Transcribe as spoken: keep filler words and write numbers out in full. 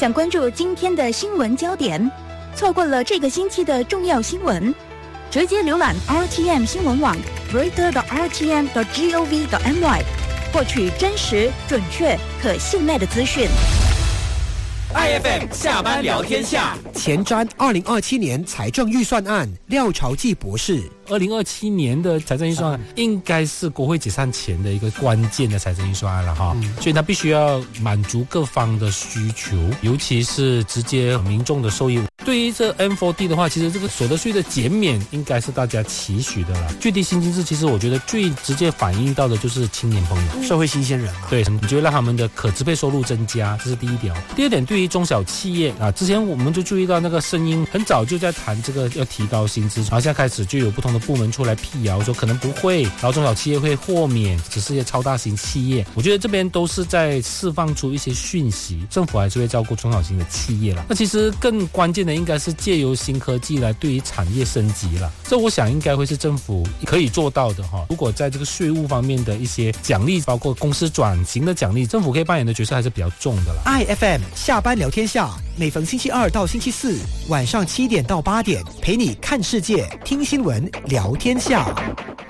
想关注今天的新闻焦点，错过了这个星期的重要新闻，直接浏览 R T M 新闻网 reader 点 r t m 点 gov 点 my， 获取真实、准确、可信赖的资讯。 I F M 下班聊天下， 前瞻二零二七年财政预算案，廖朝记博士。 二零二七年的财政预算案应该是国会解散前的一个关键的财政预算案了哈、嗯，所以它必须要满足各方的需求，尤其是直接民众的受益。对于这 M 四 D 的话，其实这个所得税的减免应该是大家期许的了。最低薪金制其实我觉得最直接反映到的就是青年朋友、 社会新鲜人嘛。 对，你就会让他们的可支配收入增加，这是第一点。第二点，对于中小企业啊，之前我们就注意到那个声音很早就在谈这个要提高薪资，然后现在开始就有不同的部门出来辟谣说可能不会，然后中小企业会豁免，只是一些超大型企业。我觉得这边都是在释放出一些讯息，政府还是会照顾中小型的企业啦。那其实更关键的应该是借由新科技来对于产业升级啦，这我想应该会是政府可以做到的哈。如果在这个税务方面的一些奖励，包括公司转型的奖励，政府可以扮演的角色还是比较重的啦。 I F M 下班聊天下，每逢星期二到星期四晚上七点到八点，陪你看世界、听新闻、聊天下。